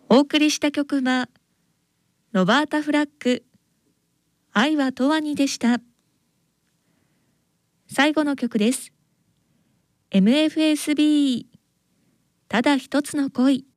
お送りした曲はロバータ・フラッグ、愛は永遠にでした。最後の曲です。MFSB、ただ一つの恋。